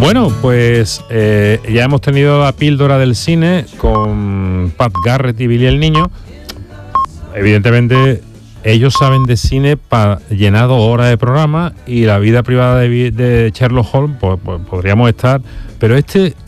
Bueno, pues ya hemos tenido la píldora del cine con Pat Garrett y Billy el Niño. Evidentemente ellos saben de cine para llenar 2 horas de programa, y la vida privada de Sherlock Holmes, pues podríamos estar, pero este